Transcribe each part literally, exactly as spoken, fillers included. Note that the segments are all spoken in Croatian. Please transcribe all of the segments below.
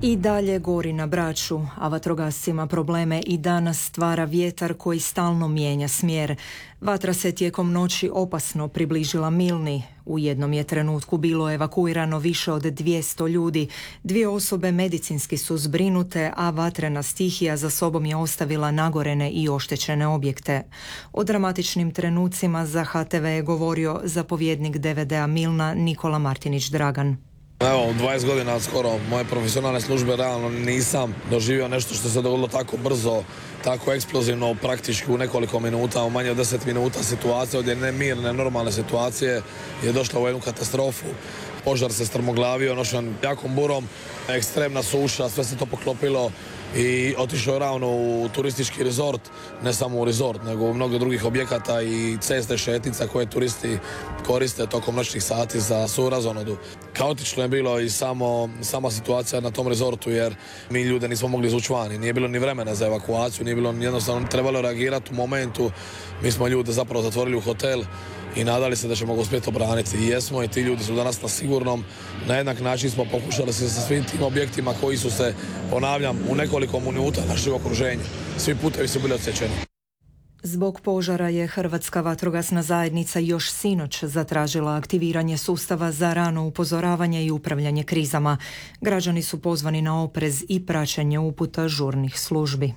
I dalje gori na Braču, a vatrogascima probleme i danas stvara vjetar koji stalno mijenja smjer. Vatra se tijekom noći opasno približila Milni. U jednom je trenutku bilo evakuirano više od dvjesto ljudi. Dvije osobe medicinski su zbrinute, a vatrena stihija za sobom je ostavila nagorene i oštećene objekte. O dramatičnim trenucima za H T V je govorio zapovjednik D V D-a Milna Nikola Martinić Dragan. Evo, dvadeset godina skoro moje profesionalne službe realno nisam doživio nešto što se dogodilo tako brzo, tako eksplozivno, praktički u nekoliko minuta, u manje od deset minuta situacija od jedne mirne, normalne situacije je došla u jednu katastrofu. Požar se strmoglavio nošen jakom burom, ekstremna suša, sve se to poklopilo i otišao je ravno u turistički rezort, ne samo u rezort, nego u mnogo drugih objekata i ceste, šetnica koje turisti koriste tokom noćnih sati za svu razonodu. Kaotično je bilo i samo, sama situacija na tom rezortu, jer mi ljude nismo mogli izvući vani, nije bilo ni vremena za evakuaciju, nije bilo jednostavno, trebalo reagirati u momentu. Mi smo ljude zapravo zatvorili u hotel i nadali se da ćemo ga uspjeti obraniti. I jesmo, i ti ljudi su danas na sigurnom. Na jednak način smo pokušali se sa svim tim objektima koji su se, ponavljam, u nekoliko minuta našli u okruženju. Svi putevi su bili odsječeni. Zbog požara je Hrvatska vatrogasna zajednica još sinoć zatražila aktiviranje sustava za rano upozoravanje i upravljanje krizama. Građani su pozvani na oprez i praćenje uputa žurnih službi.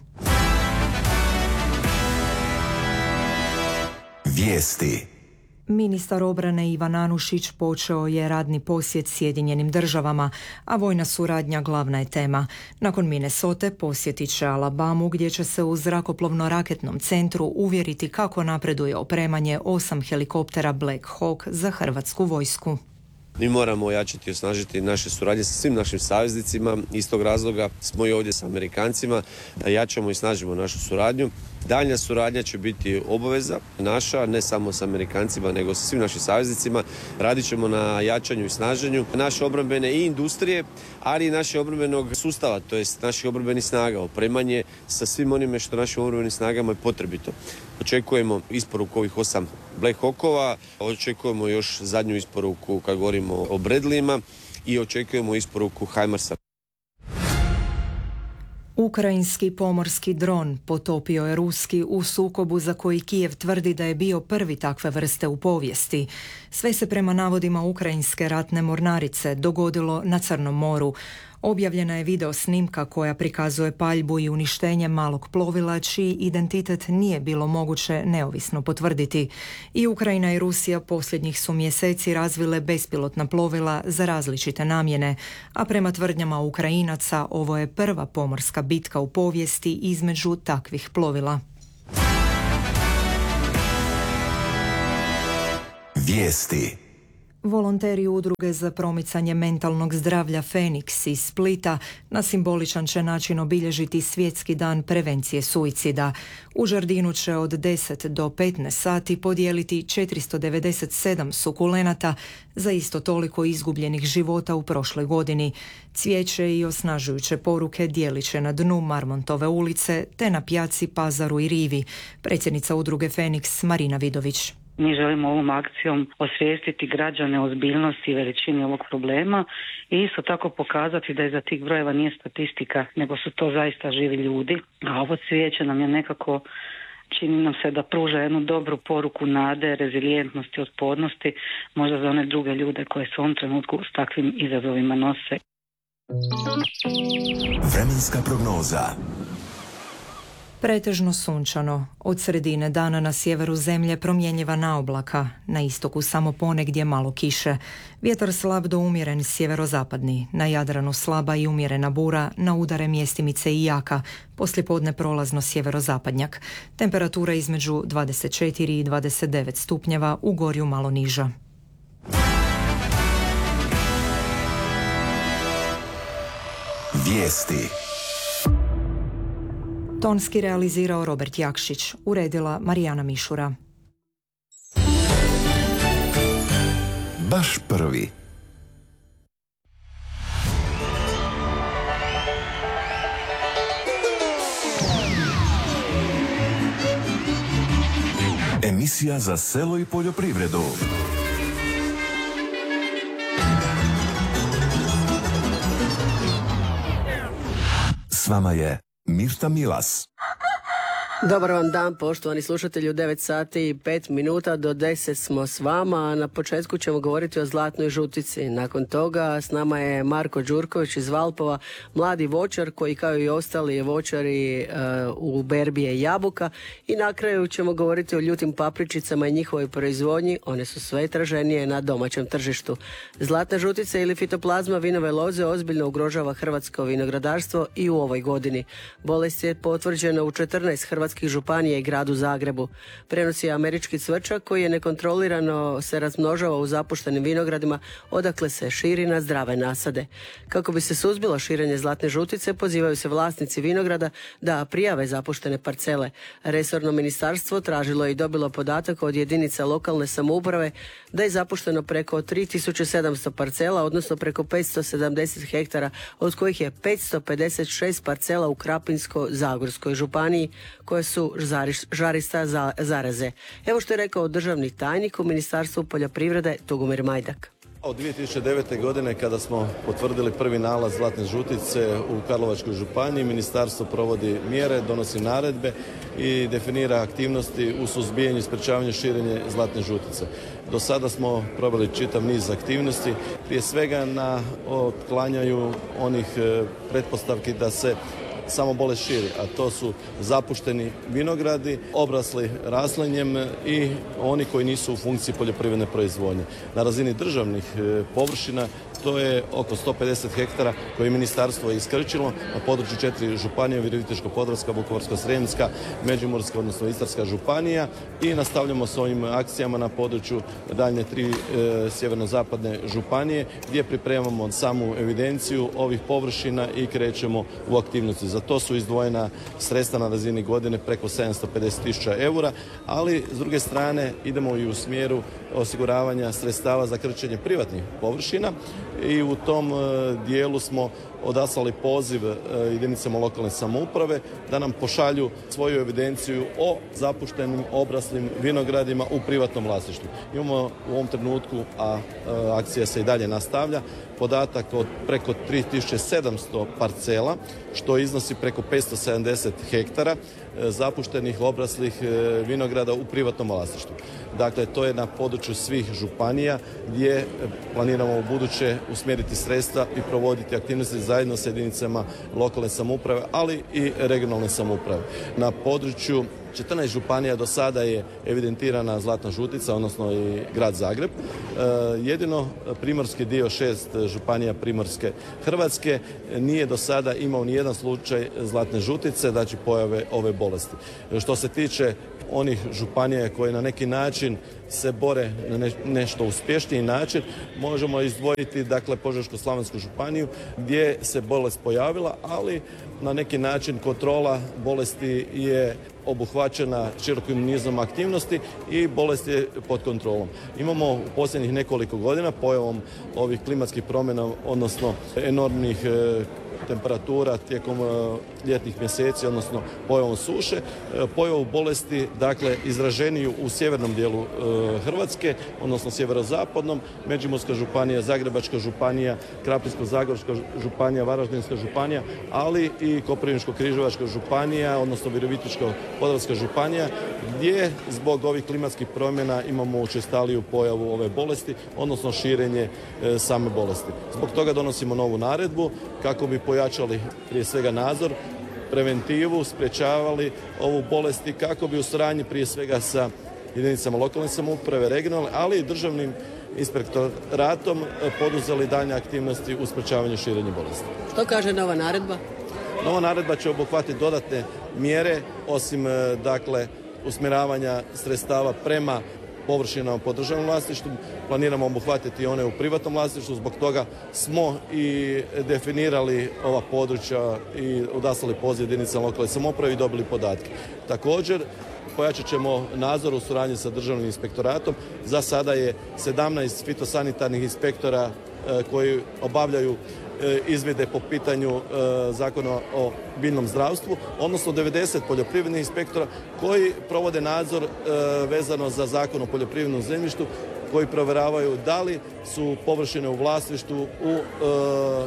Vijesti. Ministar obrane Ivan Anušić počeo je radni posjet Sjedinjenim državama, a vojna suradnja glavna je tema. Nakon Minnesote posjetit će Alabamu, gdje će se u zrakoplovno-raketnom centru uvjeriti kako napreduje opremanje osam helikoptera Black Hawk za hrvatsku vojsku. Mi moramo ojačati i osnažiti naše suradnje sa svim našim saveznicima. Iz tog razloga smo i ovdje sa Amerikancima, jačamo i snažimo našu suradnju. Daljnja suradnja će biti obaveza naša, ne samo sa Amerikancima, nego sa svim našim saveznicima. Radit ćemo na jačanju i snaženju naše obrambene i industrije, ali i našeg obrambenog sustava, to jest naših obrambenih snaga, opremanje sa svim onime što našim obrambenim snagama je potrebito. Očekujemo isporuku ovih osam Black Hawkova, očekujemo još zadnju isporuku kad govorimo o Bradleyima i očekujemo isporuku Himarsa. Ukrajinski pomorski dron potopio je ruski u sukobu za koji Kijev tvrdi da je bio prvi takve vrste u povijesti. Sve se prema navodima ukrajinske ratne mornarice dogodilo na Crnom moru. Objavljena je video snimka koja prikazuje paljbu i uništenje malog plovila čiji identitet nije bilo moguće neovisno potvrditi. I Ukrajina i Rusija posljednjih su mjeseci razvile bespilotna plovila za različite namjene, a prema tvrdnjama Ukrajinaca ovo je prva pomorska bitka u povijesti između takvih plovila. Vijesti. Volonteri udruge za promicanje mentalnog zdravlja Feniks iz Splita na simboličan će način obilježiti svjetski dan prevencije suicida. U Žardinu će od deset do petnaest sati podijeliti četiristo devedeset sedam sukulenata za isto toliko izgubljenih života u prošloj godini. Cvijeće i osnažujuće poruke dijelit će na dnu Marmontove ulice te na Pjaci, Pazaru i Rivi. Predsjednica udruge Feniks Marina Vidović. Mi želimo ovom akcijom osvijestiti građane o ozbiljnosti i veličini ovog problema i isto tako pokazati da iza tih brojeva nije statistika, nego su to zaista živi ljudi. A ovo cvijeće nam je nekako, čini nam se da pruža jednu dobru poruku nade, rezilijentnosti, otpornosti, možda za one druge ljude koje se u ovom trenutku s takvim izazovima nose. Vremenska prognoza. Pretežno sunčano. Od sredine dana na sjeveru zemlje promjenjiva naoblaka. Na istoku samo ponegdje malo kiše. Vjetar slab do umjeren sjeverozapadni. Na Jadranu slaba i umjerena bura, na udare mjestimice i jaka. Poslijepodne prolazno sjeverozapadnjak. Temperatura između dvadeset četiri i dvadeset devet stupnjeva, u gorju malo niža. Vijesti. Tonski realizirao Robert Jakšić, uredila Marijana Mišura. Baš prvi. Emisija za selo i poljoprivredu. S vama je Mirta Milas. Dobar vam dan, poštovani slušatelji, u devet sati i pet minuta do deset smo s vama, a na početku ćemo govoriti o zlatnoj žutici. Nakon toga s nama je Marko Đurković iz Valpova, mladi voćar koji kao i ostali voćari uh, u berbi je jabuka, i na kraju ćemo govoriti o ljutim papričicama i njihovoj proizvodnji. One su sve traženije na domaćem tržištu. Zlatna žutica ili fitoplazma vinove loze ozbiljno ugrožava hrvatsko vinogradarstvo i u ovoj godini. Bolest je potvrđena u četrnaest hrvatskih županija i gradu Zagrebu. Prenosi američki cvrčak koji je nekontrolirano se razmnožava u zapuštenim vinogradima, odakle se širi na zdrave nasade. Kako bi se suzbilo širenje zlatne žutice, pozivaju se vlasnici vinograda da prijave zapuštene parcele. Resorno ministarstvo tražilo je i dobilo podatak od jedinica lokalne samouprave da je zapušteno preko tri tisuće sedamsto parcela, odnosno preko petsto sedamdeset hektara, od kojih je petsto pedeset šest parcela u Krapinsko-zagorskoj županiji, koje su žarista za zaraze. Evo što je rekao državni tajnik u Ministarstvu poljoprivrede Tugomir Majdak. Od dvije tisuće devete. godine kada smo potvrdili prvi nalaz zlatne žutice u Karlovačkoj županiji, ministarstvo provodi mjere, donosi naredbe i definira aktivnosti u suzbijanju i sprečavanju širenja zlatne žutice. Do sada smo proveli čitav niz aktivnosti, prije svega na otklanjaju onih pretpostavki da se samo bolest širi, a to su zapušteni vinogradi, obrasli raslinjem i oni koji nisu u funkciji poljoprivredne proizvodnje. Na razini državnih površina to je oko sto pedeset hektara koje je ministarstvo iskrčilo na području četiri županije, Virovitičko-podravska, Vukovarsko-srijemska, Međimurska, odnosno Istarska županija, i nastavljamo s ovim akcijama na području daljnje tri e, sjeverno-zapadne županije gdje pripremamo samu evidenciju ovih površina i krećemo u aktivnosti. Za to su izdvojena sredstva na razini godine preko sedamsto pedeset tisuća eura, ali s druge strane idemo i u smjeru osiguravanja sredstava za krčenje privatnih površina i u tom dijelu smo odaslali poziv jedinicama lokalne samouprave da nam pošalju svoju evidenciju o zapuštenim obraslim vinogradima u privatnom vlasništvu. Imamo u ovom trenutku, a akcija se i dalje nastavlja, podatak od preko tri tisuće sedamsto parcela, što iznosi preko petsto sedamdeset hektara zapuštenih obraslih vinograda u privatnom vlasništvu. Dakle, to je na području svih županija gdje planiramo u buduće usmjeriti sredstva i provoditi aktivnosti zajedno sa jedinicama lokalne samouprave, ali i regionalne samouprave. Na području četrnaest županija do sada je evidentirana zlatna žutica, odnosno i grad Zagreb. E, jedino primorski dio, šest županija Primorske Hrvatske, nije do sada imao nijedan slučaj zlatne žutice, znači pojave ove bolesti. Što se tiče onih županija koje na neki način se bore na ne, nešto uspješniji način, možemo izdvojiti dakle Požeško-slavonsku županiju gdje se bolest pojavila, ali na neki način kontrola bolesti je obuhvaćena širokim nizom aktivnosti i bolest je pod kontrolom. Imamo u posljednjih nekoliko godina pojavom ovih klimatskih promjena, odnosno enormnih e, temperatura tijekom e, ljetnih mjeseci, odnosno pojavom suše, e, pojavu bolesti, dakle, izraženiju u sjevernom dijelu e, Hrvatske, odnosno sjeverozapadnom, Međimurska županija, Zagrebačka županija, Krapinsko-zagorska županija, Varaždinska županija, ali i Koprivničko-križevačka županija, odnosno Virovitičko-podravska županija, gdje zbog ovih klimatskih promjena imamo učestaliju pojavu ove bolesti, odnosno širenje e, same bolesti. Zbog toga donosimo novu naredbu kako bi pojačali prije svega nadzor, preventivu, sprječavali ovu bolest i kako bi u suradnji prije svega sa jedinicama lokalne samouprave, regionalne, ali i državnim inspektoratom poduzeli daljnje aktivnosti u sprječavanju širenja bolesti. Što kaže nova naredba? Nova naredba će obuhvatiti dodatne mjere, osim dakle usmjeravanja sredstava prema površinama po državnom vlasništvu, planiramo obuhvatiti one u privatnom vlasništvu, zbog toga smo i definirali ova područja i odaslali poziv jedinicama lokalne samouprave i dobili podatke. Također, pojačat ćemo nadzor u suradnji sa državnim inspektoratom. Za sada je sedamnaest fitosanitarnih inspektora e, koji obavljaju e, izvide po pitanju e, zakona o biljnom zdravstvu, odnosno devedeset poljoprivrednih inspektora koji provode nadzor e, vezano za zakon o poljoprivrednom zemljištu, koji provjeravaju da li su površine u vlasništvu u e,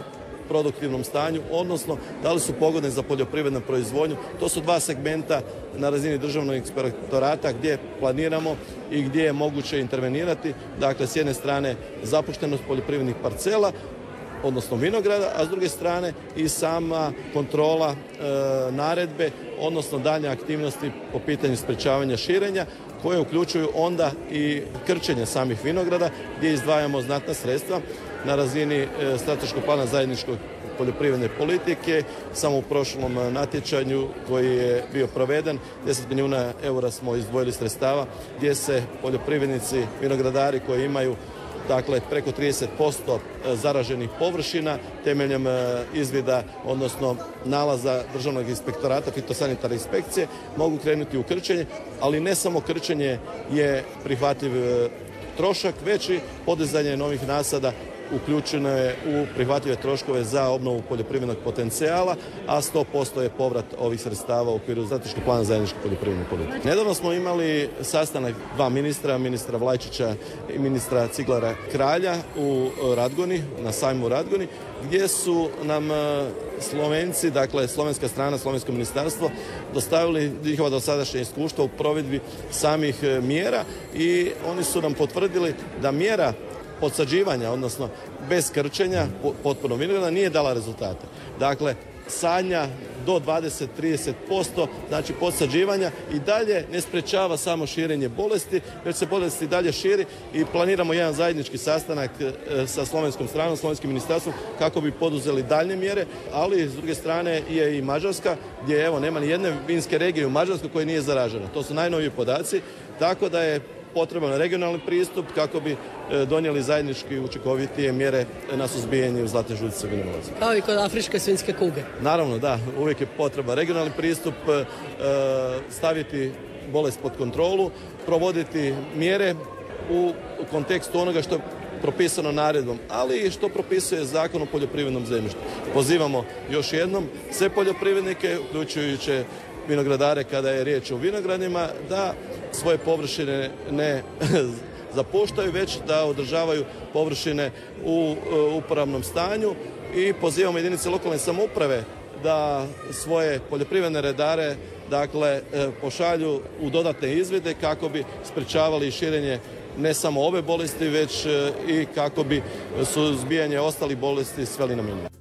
produktivnom stanju, odnosno da li su pogodne za poljoprivrednu proizvodnju. To su dva segmenta na razini državnog inspektorata gdje planiramo i gdje je moguće intervenirati. Dakle, s jedne strane zapuštenost poljoprivrednih parcela, odnosno vinograda, a s druge strane i sama kontrola e, naredbe, odnosno daljnje aktivnosti po pitanju sprečavanja širenja, koje uključuju onda i krčenje samih vinograda, gdje izdvajamo znatna sredstva na razini e, strateškog plana zajedničkog poljoprivredne politike. Samo u prošlom natječaju koji je bio proveden, deset milijuna eura smo izdvojili sredstava gdje se poljoprivrednici, vinogradari koji imaju dakle preko trideset posto zaraženih površina temeljem izvida, odnosno nalaza Državnog inspektorata, fitosanitarne inspekcije, mogu krenuti u krčenje, ali ne samo krčenje je prihvatljiv trošak, već i podizanje novih nasada uključeno je u prihvatljive troškove za obnovu poljoprivrednog potencijala, a sto posto je povrat ovih sredstava u okviru strateškog plana zajedničke poljoprivredne politike. Nedavno smo imali sastanak dva ministra, ministra Vlajčića i ministra Ciglara Kralja u Radgoni, na sajmu u Radgoni, gdje su nam Slovenci, dakle slovenska strana, slovensko ministarstvo, dostavili njihova dosadašnja iskustva u provedbi samih mjera i oni su nam potvrdili da mjera podsađivanja, odnosno bez krčenja potpuno vinograda nije dala rezultate. Dakle, sadnja do dvadeset do trideset posto, znači podsađivanja i dalje ne sprečava samo širenje bolesti, već se bolest i dalje širi i planiramo jedan zajednički sastanak sa slovenskom stranom, slovenskim ministarstvom kako bi poduzeli daljnje mjere, ali s druge strane je i Mađarska, gdje evo nema ni jedne vinske regije u Mađarskoj koja nije zaražena. To su najnoviji podaci, tako da je potreban regionalni pristup kako bi donijeli zajednički učinkovitije mjere na suzbijanju zlatne žutice vinogradstva. Kao i kod afričke svinjske kuge. Naravno, da, uvijek je potreban regionalni pristup, staviti bolest pod kontrolu, provoditi mjere u kontekstu onoga što je propisano naredbom, ali i što propisuje Zakon o poljoprivrednom zemljištu. Pozivamo još jednom sve poljoprivrednike, uključujući vinogradare kada je riječ o vinogradima, da svoje površine ne zapuštaju, već da održavaju površine u uporabnom stanju i pozivamo jedinice lokalne samouprave da svoje poljoprivredne redare dakle pošalju u dodatne izvide kako bi sprečavali širenje ne samo ove bolesti, već i kako bi suzbijanje ostalih bolesti sveli na minimum.